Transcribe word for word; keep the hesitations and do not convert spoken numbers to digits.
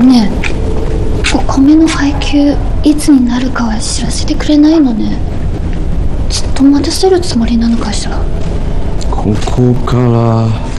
ねえ、お米の配給いつになるかは知らせてくれないのね。ずっと待たせるつもりなのかしら。 ここから